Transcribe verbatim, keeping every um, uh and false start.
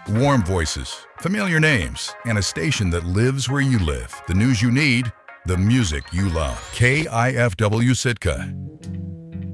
Warm voices, familiar names, and a station that lives where you live. The news you need, the music you love. K I F W Sitka.